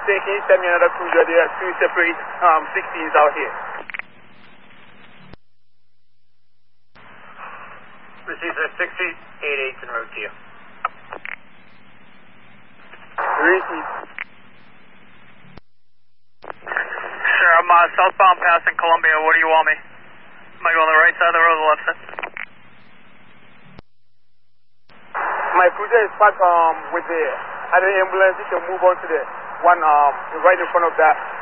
saying, can you send me another cruiser? There are two separate 16s out here. Received at 6 feet, 88 en route to you. Received. Sure, I'm southbound passing Columbia. What do you want me? Am I going on the right side of the road or the left side? My cruiser is parked with the other ambulance. You can move on to the one right in front of that